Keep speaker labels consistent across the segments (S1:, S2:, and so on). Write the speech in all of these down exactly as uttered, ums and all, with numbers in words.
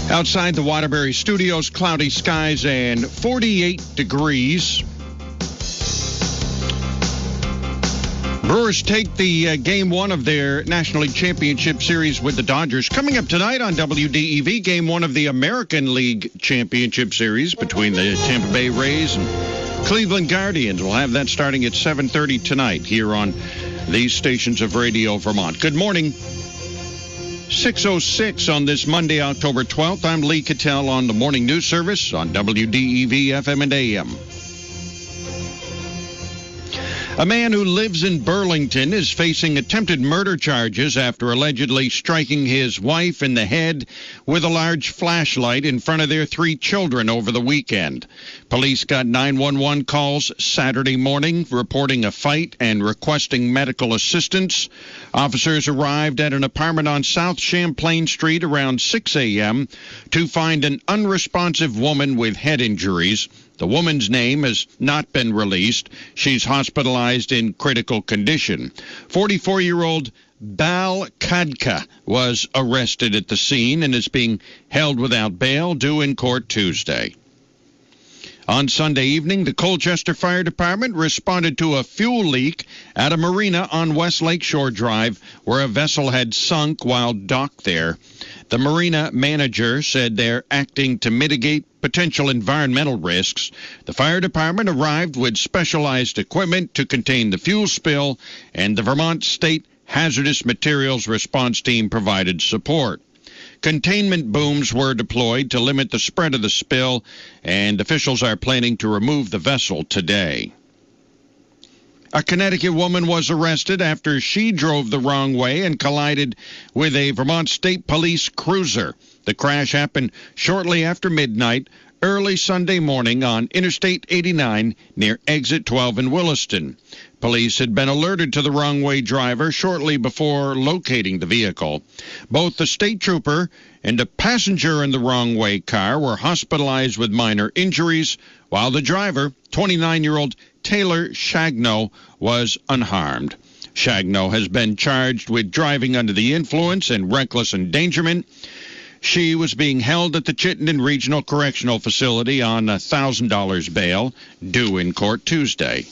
S1: Outside the Waterbury Studios, cloudy skies and forty-eight degrees. Brewers take the uh, game one of their National League Championship Series with the Dodgers. Coming up tonight on W D E V, game one of the American League Championship Series between the Tampa Bay Rays and Cleveland Guardians. We'll have that starting at seven thirty tonight here on these stations of Radio Vermont. Good morning. six oh six on this Monday, October twelfth. I'm Lee Cattell on the Morning News Service on W D E V F M and A M. A man who lives in Burlington is facing attempted murder charges after allegedly striking his wife in the head with a large flashlight in front of their three children over the weekend. Police got nine one one calls Saturday morning reporting a fight and requesting medical assistance. Officers arrived at an apartment on South Champlain Street around six a.m. to find an unresponsive woman with head injuries. The woman's name has not been released. She's hospitalized in critical condition. forty-four-year-old Bal Kadka was arrested at the scene and is being held without bail, due in court Tuesday. On Sunday evening, the Colchester Fire Department responded to a fuel leak at a marina on West Lakeshore Drive where a vessel had sunk while docked there. The marina manager said they're acting to mitigate potential environmental risks. The fire department arrived with specialized equipment to contain the fuel spill, and the Vermont State Hazardous Materials Response Team provided support. Containment booms were deployed to limit the spread of the spill, and officials are planning to remove the vessel today. A Connecticut woman was arrested after she drove the wrong way and collided with a Vermont State Police cruiser. The crash happened shortly after midnight early Sunday morning on Interstate eighty-nine near Exit twelve in Williston. Police had been alerted to the wrong-way driver shortly before locating the vehicle. Both the state trooper and a passenger in the wrong-way car were hospitalized with minor injuries, while the driver, twenty-nine-year-old Taylor Shagno, was unharmed. Shagno has been charged with driving under the influence and reckless endangerment. She was being held at the Chittenden Regional Correctional Facility on a one thousand dollars bail, due in court Tuesday.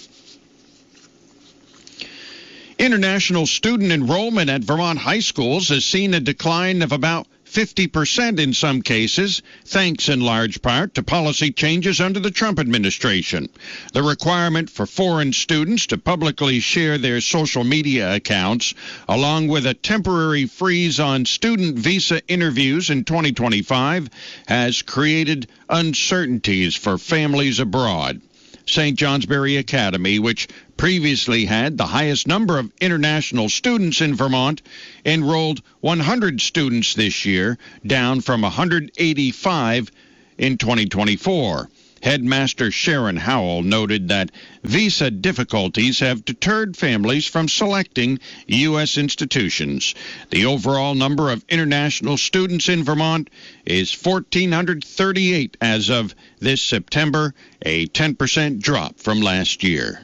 S1: International student enrollment at Vermont high schools has seen a decline of about fifty percent in some cases, thanks in large part to policy changes under the Trump administration. The requirement for foreign students to publicly share their social media accounts, along with a temporary freeze on student visa interviews in twenty twenty-five, has created uncertainties for families abroad. Saint Johnsbury Academy, which previously had the highest number of international students in Vermont, enrolled one hundred students this year, down from one hundred eighty-five in twenty twenty-four. Headmaster Sharon Howell noted that visa difficulties have deterred families from selecting U S institutions. The overall number of international students in Vermont is one thousand four hundred thirty-eight as of this September, a ten percent drop from last year.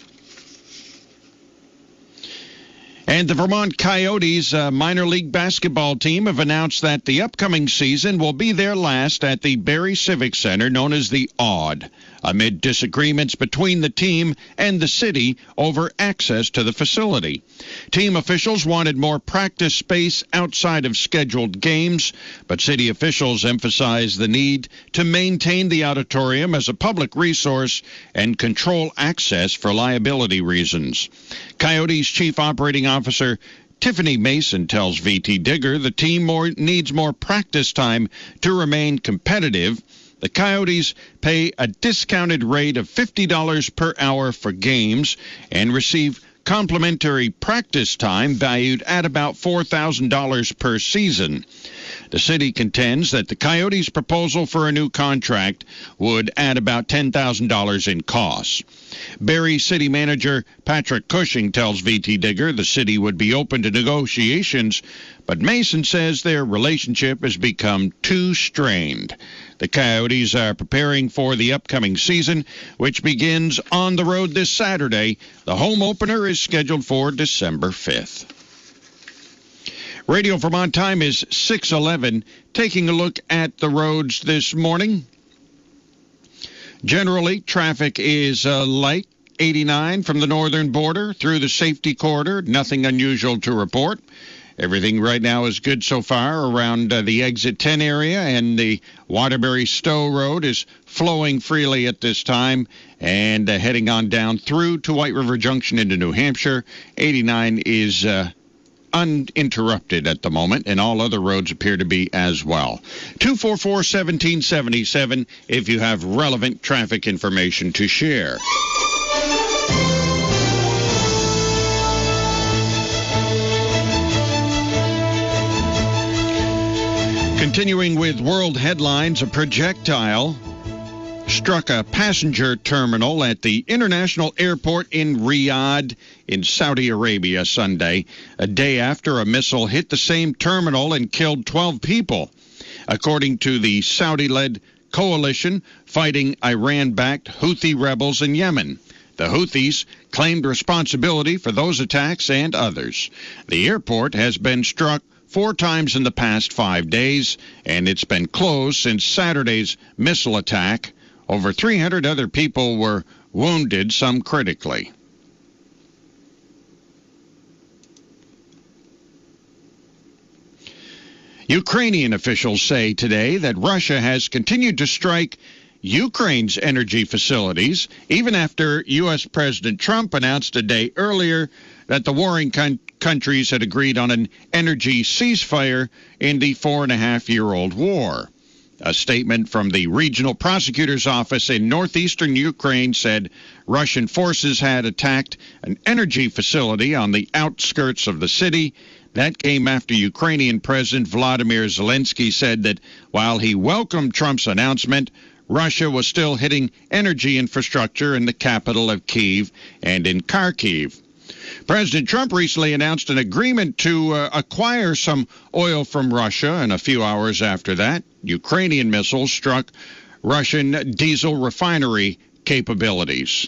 S1: And the Vermont Coyotes uh, minor league basketball team have announced that the upcoming season will be their last at the Barrie Civic Center, known as the Aud, amid disagreements between the team and the city over access to the facility. Team officials wanted more practice space outside of scheduled games, but city officials emphasized the need to maintain the auditorium as a public resource and control access for liability reasons. Coyotes Chief Operating Officer Tiffany Mason tells V T Digger the team more, needs more practice time to remain competitive. The Coyotes pay a discounted rate of fifty dollars per hour for games and receive complimentary practice time valued at about four thousand dollars per season. The city contends that the Coyotes' proposal for a new contract would add about ten thousand dollars in costs. Barrie City Manager Patrick Cushing tells V T Digger the city would be open to negotiations, but Mason says their relationship has become too strained. The Coyotes are preparing for the upcoming season, which begins on the road this Saturday. The home opener is scheduled for December fifth. Radio Vermont time is six eleven. Taking a look at the roads this morning. Generally, traffic is uh, light. eighty-nine from the northern border through the safety corridor. Nothing unusual to report. Everything right now is good so far around uh, the exit ten area, and the Waterbury Stowe Road is flowing freely at this time, and uh, heading on down through to White River Junction into New Hampshire. eighty-nine is uh, uninterrupted at the moment, and all other roads appear to be as well. two four four, one seven seven seven if you have relevant traffic information to share. Continuing with world headlines, a projectile struck a passenger terminal at the International Airport in Riyadh in Saudi Arabia Sunday, a day after a missile hit the same terminal and killed twelve people. According to the Saudi-led coalition fighting Iran-backed Houthi rebels in Yemen. The Houthis claimed responsibility for those attacks and others. The airport has been struck four times in the past five days, and it's been closed since Saturday's missile attack. Over three hundred other people were wounded, some critically. Ukrainian officials say today that Russia has continued to strike Ukraine's energy facilities, even after U S President Trump announced a day earlier that the warring con- countries had agreed on an energy ceasefire in the four-and-a-half-year-old war. A statement from the regional prosecutor's office in northeastern Ukraine said Russian forces had attacked an energy facility on the outskirts of the city. That came after Ukrainian President Vladimir Zelensky said that while he welcomed Trump's announcement, Russia was still hitting energy infrastructure in the capital of Kyiv and in Kharkiv. President Trump recently announced an agreement to uh, acquire some oil from Russia, and a few hours after that, Ukrainian missiles struck Russian diesel refinery capabilities.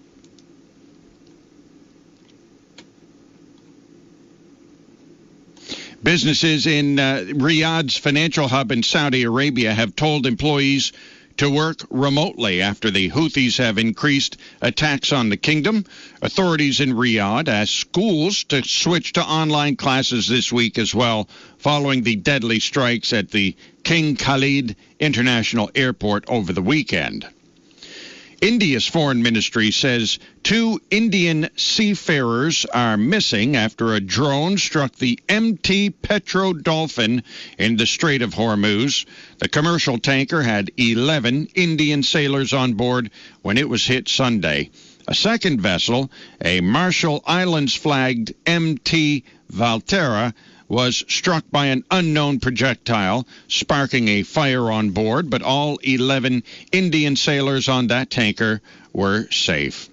S1: Businesses in uh, Riyadh's financial hub in Saudi Arabia have told employees to work remotely after the Houthis have increased attacks on the kingdom. Authorities in Riyadh asked schools to switch to online classes this week as well, following the deadly strikes at the King Khalid International Airport over the weekend. India's foreign ministry says two Indian seafarers are missing after a drone struck the M T Petro Dolphin in the Strait of Hormuz. The commercial tanker had eleven Indian sailors on board when it was hit Sunday. A second vessel, a Marshall Islands-flagged M T Valterra, was struck by an unknown projectile, sparking a fire on board, but all eleven Indian sailors on that tanker were safe.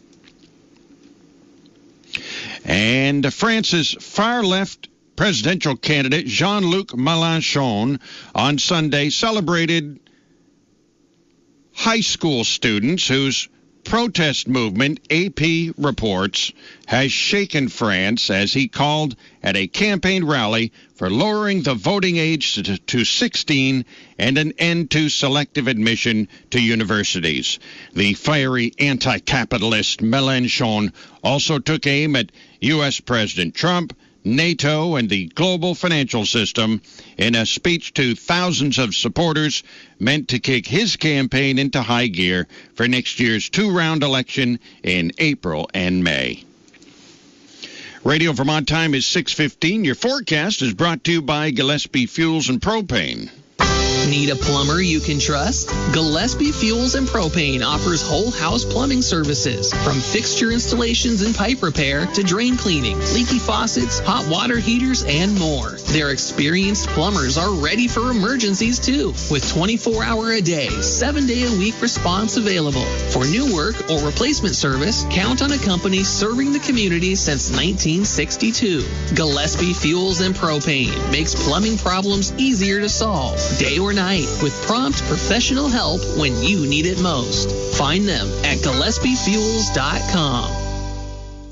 S1: And France's far-left presidential candidate Jean-Luc Mélenchon on Sunday celebrated high school students whose protest movement, A P reports, has shaken France as he called at a campaign rally for lowering the voting age to, to sixteen and an end to selective admission to universities. The fiery anti-capitalist Mélenchon also took aim at U S President Trump, NATO, and the global financial system in a speech to thousands of supporters meant to kick his campaign into high gear for next year's two-round election in April and May. Radio Vermont time is six fifteen. Your forecast is brought to you by Gillespie Fuels and Propane.
S2: Need a plumber you can trust? Gillespie Fuels and Propane offers whole house plumbing services, from fixture installations and pipe repair to drain cleaning, leaky faucets, hot water heaters, and more. Their experienced plumbers are ready for emergencies too, with twenty-four hour a day, seven day a week response available. For new work or replacement service, count on a company serving the community since nineteen sixty-two. Gillespie Fuels and Propane makes plumbing problems easier to solve, day or night, with prompt professional help when you need it most. Find them at Gillespie Fuels dot com.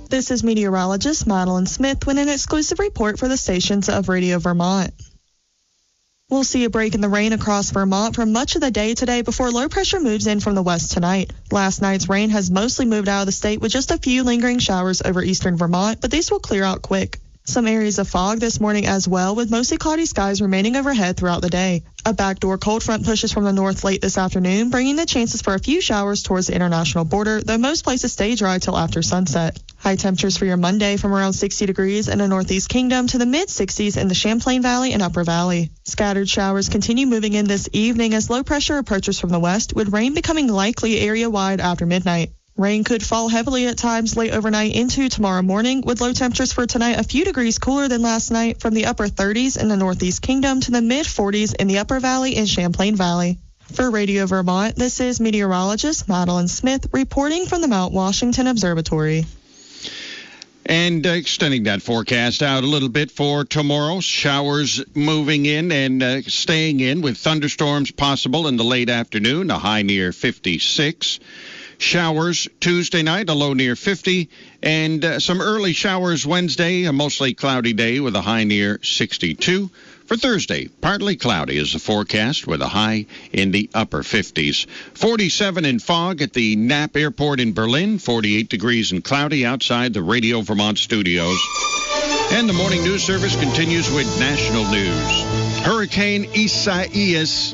S3: This is meteorologist Madeline Smith with an exclusive report for the stations of Radio Vermont. We'll see a break in the rain across Vermont for much of the day today before low pressure moves in from the west tonight. Last night's rain has mostly moved out of the state with just a few lingering showers over eastern Vermont, but these will clear out quick. Some areas of fog this morning as well, with mostly cloudy skies remaining overhead throughout the day. A backdoor cold front pushes from the north late this afternoon, bringing the chances for a few showers towards the international border, though most places stay dry till after sunset. High temperatures for your Monday from around sixty degrees in the Northeast Kingdom to the mid sixties in the Champlain Valley and Upper Valley. Scattered showers continue moving in this evening as low pressure approaches from the west, with rain becoming likely area-wide after midnight. Rain could fall heavily at times late overnight into tomorrow morning, with low temperatures for tonight a few degrees cooler than last night from the upper thirties in the Northeast Kingdom to the mid forties in the Upper Valley and Champlain Valley. For Radio Vermont, this is meteorologist Madeline Smith reporting from the Mount Washington Observatory.
S1: And uh, extending that forecast out a little bit for tomorrow. Showers moving in and uh, staying in with thunderstorms possible in the late afternoon, a high near fifty-six. Showers Tuesday night, a low near fifty, and uh, some early showers Wednesday, a mostly cloudy day with a high near sixty-two. For Thursday, partly cloudy is the forecast with a high in the upper fifties. forty-seven in fog at the Knapp Airport in Berlin, forty-eight degrees and cloudy outside the Radio Vermont studios. And the morning news service continues with national news. Hurricane Isaias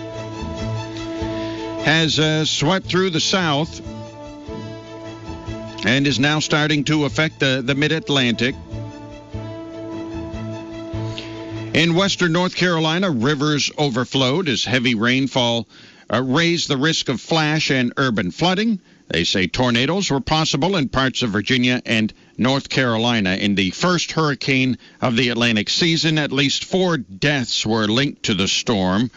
S1: has uh, swept through the south and is now starting to affect the, the mid-Atlantic. In western North Carolina, rivers overflowed as heavy rainfall uh, raised the risk of flash and urban flooding. They say tornadoes were possible in parts of Virginia and North Carolina in the first hurricane of the Atlantic season. At least four deaths were linked to the storm.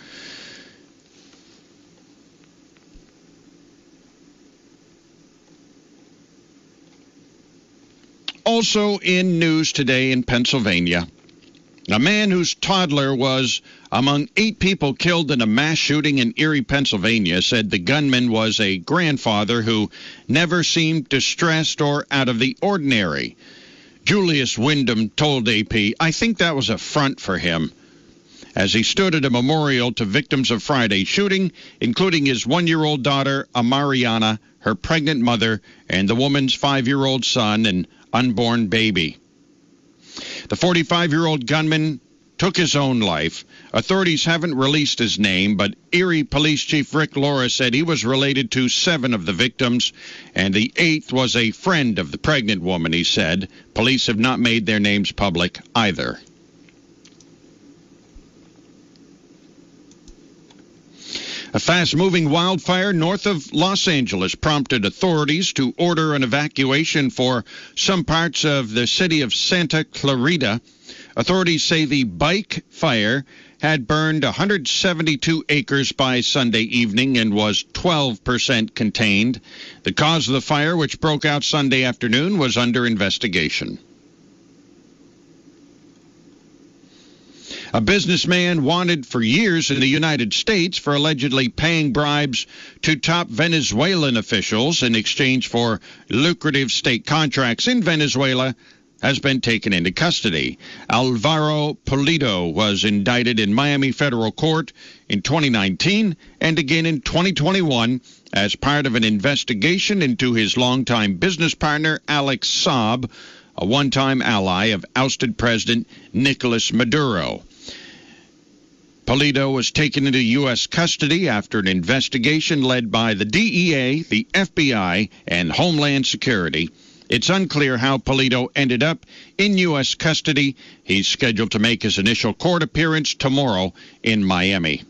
S1: Also in news today in Pennsylvania, a man whose toddler was among eight people killed in a mass shooting in Erie, Pennsylvania, said the gunman was a grandfather who never seemed distressed or out of the ordinary. Julius Wyndham told A P, "I think that was a front for him," as he stood at a memorial to victims of Friday's shooting, including his one-year-old daughter, Amariana, her pregnant mother, and the woman's five-year-old son and unborn baby. The forty-five-year-old gunman took his own life. Authorities haven't released his name, but Erie Police Chief Rick Laura said he was related to seven of the victims, and the eighth was a friend of the pregnant woman, he said. Police have not made their names public either. A fast-moving wildfire north of Los Angeles prompted authorities to order an evacuation for some parts of the city of Santa Clarita. Authorities say the bike fire had burned one hundred seventy-two acres by Sunday evening and was twelve percent contained. The cause of the fire, which broke out Sunday afternoon, was under investigation. A businessman wanted for years in the United States for allegedly paying bribes to top Venezuelan officials in exchange for lucrative state contracts in Venezuela has been taken into custody. Alvaro Pulido was indicted in Miami federal court in twenty nineteen and again in twenty twenty-one as part of an investigation into his longtime business partner, Alex Saab, a one-time ally of ousted President Nicolas Maduro. Pulido was taken into U S custody after an investigation led by the D E A, the F B I, and Homeland Security. It's unclear how Pulido ended up in U S custody. He's scheduled to make his initial court appearance tomorrow in Miami.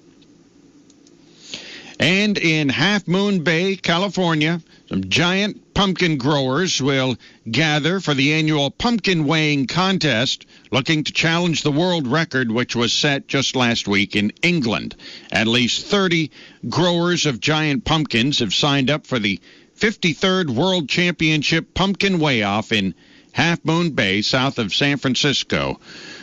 S1: And in Half Moon Bay, California, some giant pumpkin growers will gather for the annual pumpkin weighing contest, looking to challenge the world record, which was set just last week in England. At least thirty growers of giant pumpkins have signed up for the fifty-third World Championship Pumpkin Weigh-Off in Half Moon Bay, south of San Francisco.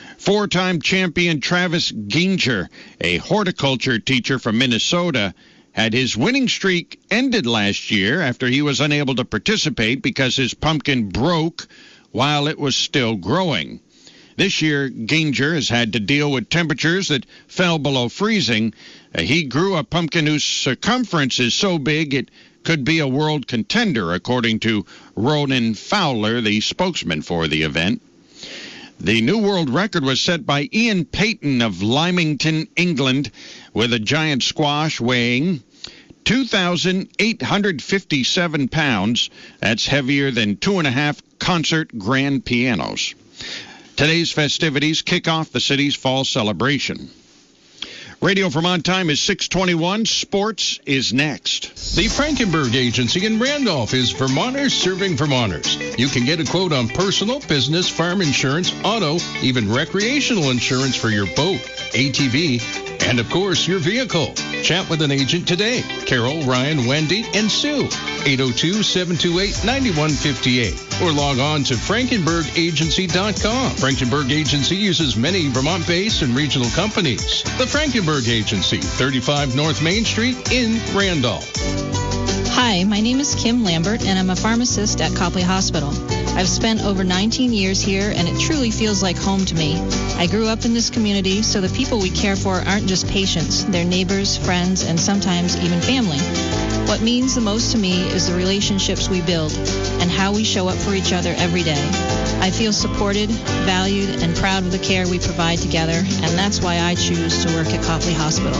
S1: Four-time champion Travis Ginger, a horticulture teacher from Minnesota, had his winning streak ended last year after he was unable to participate because his pumpkin broke while it was still growing. This year, Gainger has had to deal with temperatures that fell below freezing. Uh, he grew a pumpkin whose circumference is so big it could be a world contender, according to Ronan Fowler, the spokesman for the event. The new world record was set by Ian Payton of Lymington, England, with a giant squash weighing two thousand eight hundred fifty-seven pounds. That's heavier than two and a half concert grand pianos. Today's festivities kick off the city's fall celebration. Radio Vermont time is six twenty-one. Sports is next.
S4: The Frankenberg Agency in Randolph is Vermonters serving Vermonters. You can get a quote on personal, business, farm insurance, auto, even recreational insurance for your boat, A T V, and of course your vehicle. Chat with an agent today. Carol, Ryan, Wendy, and Sue. eight oh two, seven two eight, nine one five eight. Or log on to frankenberg agency dot com. Frankenberg Agency uses many Vermont-based and regional companies. The Frankenberg Agency, thirty-five North Main Street in Randolph.
S5: Hi, my name is Kim Lambert, and I'm a pharmacist at Copley Hospital. I've spent over nineteen years here, and it truly feels like home to me. I grew up in this community, so the people we care for aren't just patients. They're neighbors, friends, and sometimes even family. What means the most to me is the relationships we build and how we show up for each other every day. I feel supported, valued, and proud of the care we provide together, and that's why I choose to work at Copley Hospital.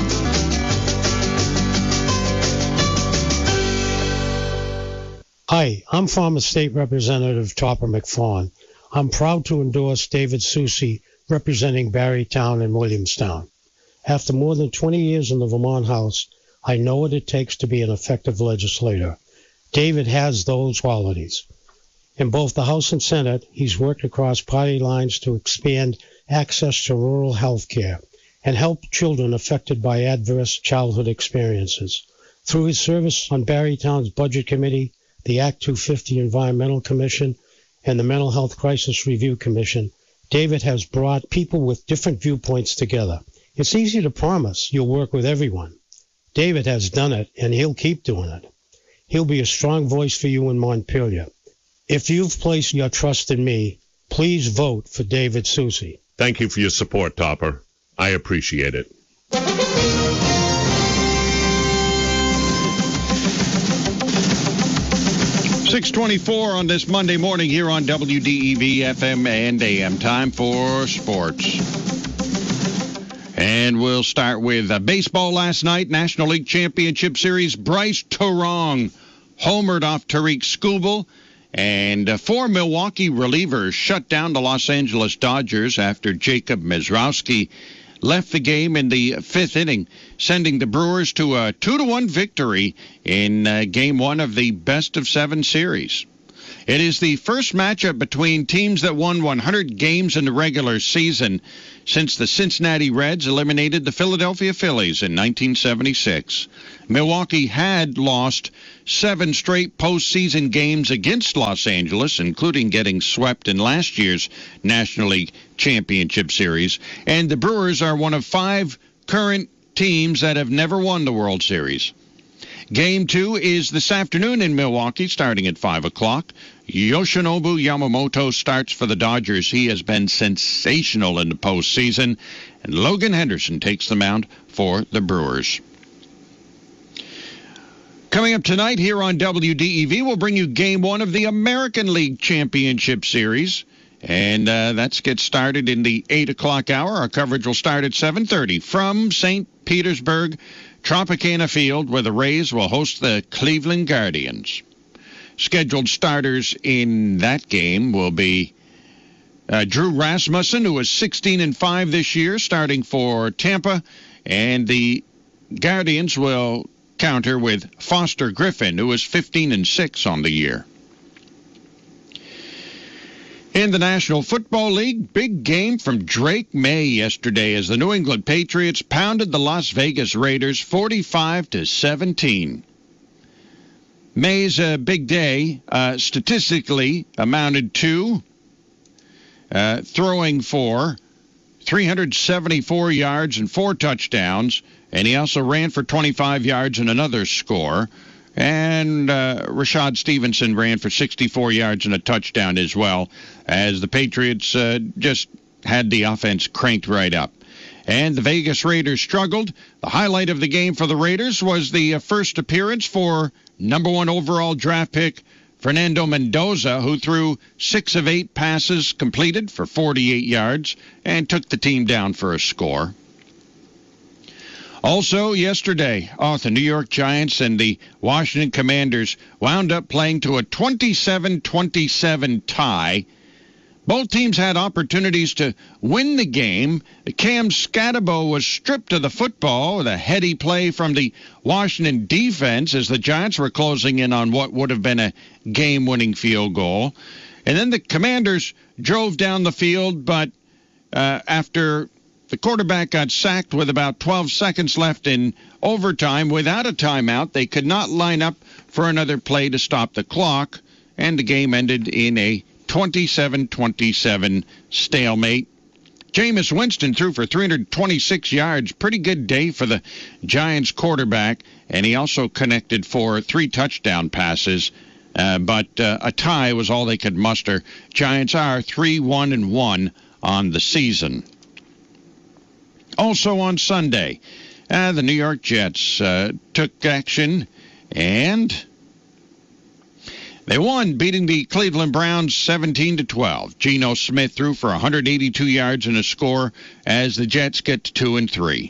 S6: Hi, I'm former State Representative Topper McFawn. I'm proud to endorse David Soucy, representing Barrytown and Williamstown. After more than twenty years in the Vermont House, I know what it takes to be an effective legislator. David has those qualities. In both the House and Senate, he's worked across party lines to expand access to rural health care and help children affected by adverse childhood experiences. Through his service on Barrytown's Budget Committee, the Act two fifty Environmental Commission, and the Mental Health Crisis Review Commission, David has brought people with different viewpoints together. It's easy to promise you'll work with everyone. David has done it, and he'll keep doing it. He'll be a strong voice for you in Montpelier. If you've placed your trust in me, please vote for David Soucy.
S7: Thank you for your support, Topper. I appreciate it.
S1: six twenty-four on this Monday morning here on W D E V F M and A M. Time for sports. And we'll start with uh, baseball last night. National League Championship Series. Bryce Turong homered off Tariq Skubal. And uh, four Milwaukee relievers shut down the Los Angeles Dodgers after Jacob Mezrowski left the game in the fifth inning, sending the Brewers to a two to one victory in uh, game one of the best of seven series. It is the first matchup between teams that won one hundred games in the regular season since the Cincinnati Reds eliminated the Philadelphia Phillies in nineteen seventy-six. Milwaukee had lost seven straight postseason games against Los Angeles, including getting swept in last year's National League Championship Series. And the Brewers are one of five current teams that have never won the World Series. Game two is this afternoon in Milwaukee, starting at five o'clock. Yoshinobu Yamamoto starts for the Dodgers. He has been sensational in the postseason. And Logan Henderson takes the mound for the Brewers. Coming up tonight here on W D E V, we'll bring you game one of the American League Championship Series. And uh, that gets started in the eight o'clock hour. Our coverage will start at seven thirty from Saint Petersburg Tropicana Field, where the Rays will host the Cleveland Guardians. Scheduled starters in that game will be uh, Drew Rasmussen, who is sixteen and five this year, starting for Tampa, and the Guardians will counter with Foster Griffin, who is fifteen and six on the year. In the National Football League, big game from Drake May yesterday as the New England Patriots pounded the Las Vegas Raiders forty-five to seventeen. May's uh, big day uh, statistically amounted to uh, throwing for three hundred seventy-four yards and four touchdowns, and he also ran for twenty-five yards and another score. And uh, Rashad Stevenson ran for sixty-four yards and a touchdown as well, as the Patriots uh, just had the offense cranked right up. And the Vegas Raiders struggled. The highlight of the game for the Raiders was the uh, first appearance for number one overall draft pick Fernando Mendoza, who threw six of eight passes completed for forty-eight yards and took the team down for a score. Also yesterday, oh, the New York Giants and the Washington Commanders wound up playing to a twenty-seven twenty-seven tie. Both teams had opportunities to win the game. Cam Scatabo was stripped of the football with a heady play from the Washington defense as the Giants were closing in on what would have been a game-winning field goal. And then the Commanders drove down the field, but uh, after the quarterback got sacked with about twelve seconds left in overtime without a timeout, they could not line up for another play to stop the clock, and the game ended in a twenty-seven twenty-seven stalemate. Jameis Winston threw for three hundred twenty-six yards. Pretty good day for the Giants quarterback, and he also connected for three touchdown passes. Uh, but uh, a tie was all they could muster. Giants are three one and one on the season. Also on Sunday, uh, the New York Jets uh, took action, and they won, beating the Cleveland Browns seventeen to twelve. Geno Smith threw for one hundred eighty-two yards and a score as the Jets get to two and three.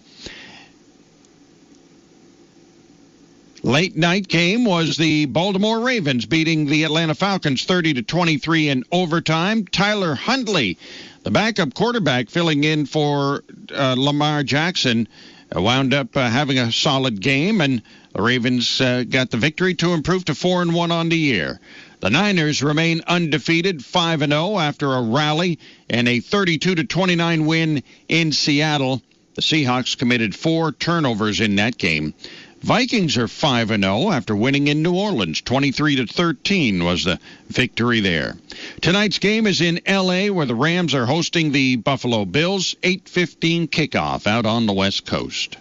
S1: Late night game was the Baltimore Ravens beating the Atlanta Falcons thirty to twenty-three in overtime. Tyler Huntley, the backup quarterback filling in for uh, Lamar Jackson, uh, wound up uh, having a solid game, and the Ravens uh, got the victory to improve to four and one on the year. The Niners remain undefeated, five and oh after a rally and a thirty-two to twenty-nine win in Seattle. The Seahawks committed four turnovers in that game. Vikings are five and oh after winning in New Orleans. twenty-three to thirteen was the victory there. Tonight's game is in L A, where the Rams are hosting the Buffalo Bills. eight fifteen kickoff out on the West Coast.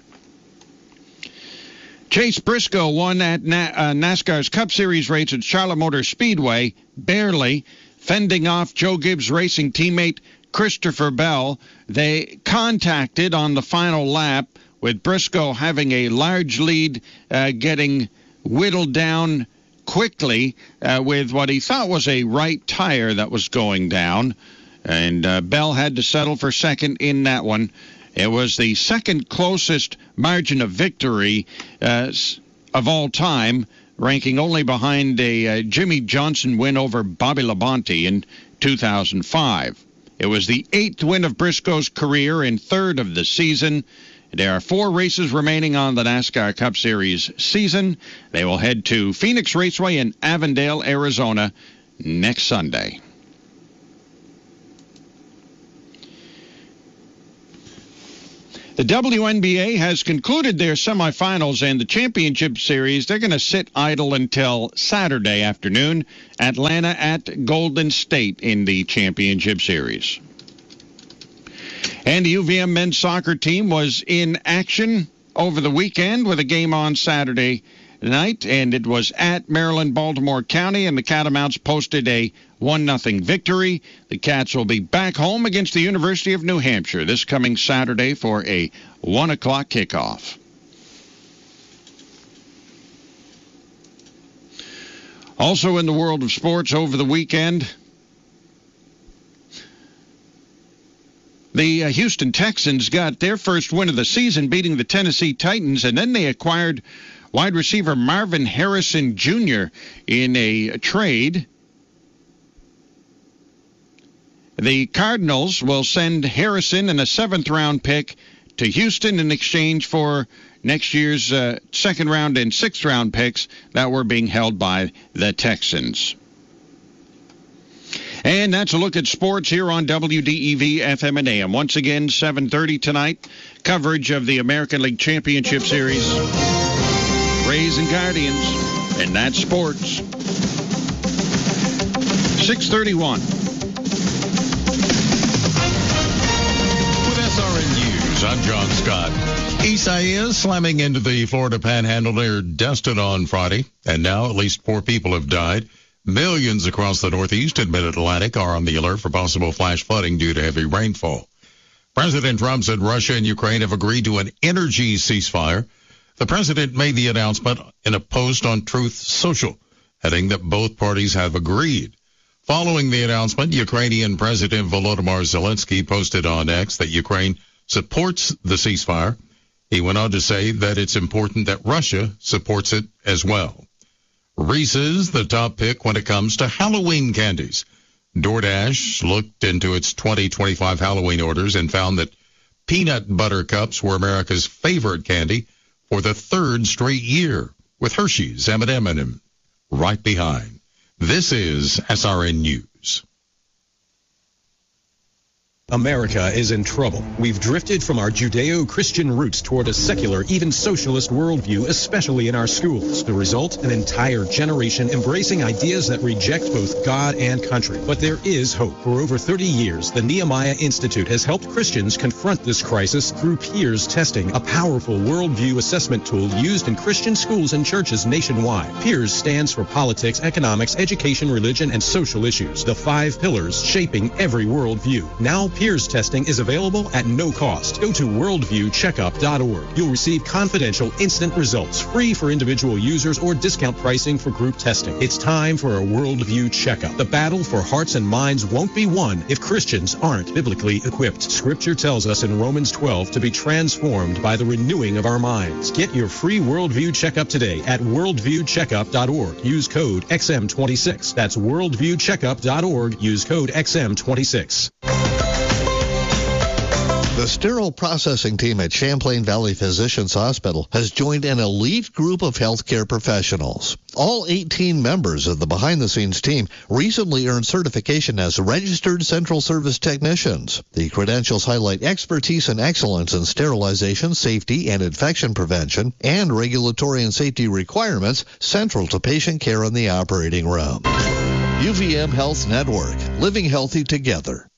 S1: Chase Briscoe won at Na- uh, NASCAR's Cup Series race at Charlotte Motor Speedway, barely, fending off Joe Gibbs Racing teammate Christopher Bell. They contacted on the final lap, with Briscoe having a large lead, uh, getting whittled down quickly uh, with what he thought was a right tire that was going down. And uh, Bell had to settle for second in that one. It was the second closest margin of victory uh, of all time, ranking only behind a uh, Jimmy Johnson win over Bobby Labonte in two thousand five. It was the eighth win of Briscoe's career and third of the season. There are four races remaining on the NASCAR Cup Series season. They will head to Phoenix Raceway in Avondale, Arizona, next Sunday. The W N B A has concluded their semifinals and the championship series. They're going to sit idle until Saturday afternoon. Atlanta at Golden State in the championship series. And the U V M men's soccer team was in action over the weekend with a game on Saturday night, and it was at Maryland-Baltimore County, and the Catamounts posted a one nothing victory. The Cats will be back home against the University of New Hampshire this coming Saturday for a one o'clock kickoff. Also in the world of sports over the weekend, the uh, Houston Texans got their first win of the season, beating the Tennessee Titans, and then they acquired wide receiver Marvin Harrison Junior in a trade. The Cardinals will send Harrison and a seventh-round pick to Houston in exchange for next year's uh, second-round and sixth-round picks that were being held by the Texans. And that's a look at sports here on W D E V F M and A M. Once again, seven thirty tonight, coverage of the American League Championship Series. Rays and Guardians, and that's sports. six thirty-one.
S8: S R N News, I'm John Scott. Isaias slamming into the Florida Panhandle near Destin on Friday, and now at least four people have died. Millions across the Northeast and Mid-Atlantic are on the alert for possible flash flooding due to heavy rainfall. President Trump said Russia and Ukraine have agreed to an energy ceasefire. The president made the announcement in a post on Truth Social, adding that both parties have agreed. Following the announcement, Ukrainian President Volodymyr Zelensky posted on X that Ukraine supports the ceasefire. He went on to say that it's important that Russia supports it as well. Reese's the top pick when it comes to Halloween candies. DoorDash looked into its twenty twenty-five Halloween orders and found that peanut butter cups were America's favorite candy for the third straight year, with Hershey's, M and M right behind. This is S R N News.
S9: America is in trouble. We've drifted from our Judeo-Christian roots toward a secular, even socialist worldview, especially in our schools. The result, an entire generation embracing ideas that reject both God and country. But there is hope. For over thirty years, the Nehemiah Institute has helped Christians confront this crisis through peers testing, a powerful worldview assessment tool used in Christian schools and churches nationwide. Peers stands for politics, economics, education, religion, and social issues. The five pillars shaping every worldview. Now, Peers testing is available at no cost. Go to worldview checkup dot org. You'll receive confidential, instant results, free for individual users or discount pricing for group testing. It's time for a worldview checkup. The battle for hearts and minds won't be won if Christians aren't biblically equipped. Scripture tells us in Romans twelve to be transformed by the renewing of our minds. Get your free worldview checkup today at worldview checkup dot org. Use code X M twenty-six. That's worldview checkup dot org. Use code X M twenty-six.
S10: The sterile processing team at Champlain Valley Physicians Hospital has joined an elite group of healthcare professionals. All eighteen members of the behind-the-scenes team recently earned certification as registered central service technicians. The credentials highlight expertise and excellence in sterilization, safety, and infection prevention, and regulatory and safety requirements central to patient care in the operating room. U V M Health Network, living healthy together.